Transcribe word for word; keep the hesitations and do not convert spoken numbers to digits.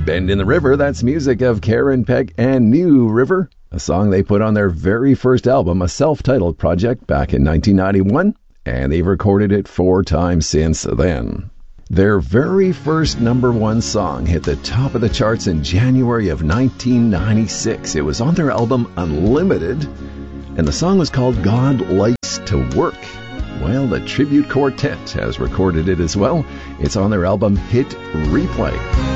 Bend in the River, that's music of Karen Peck and New River, a song they put on their very first album, a self-titled project back in nineteen ninety-one, and they've recorded it four times since then. Their very first number one song hit the top of the charts in January of nineteen ninety-six. It was on their album Unlimited, and the song was called God Likes to Work. Well, the Tribute Quartet has recorded it as well. It's on their album Hit Replay.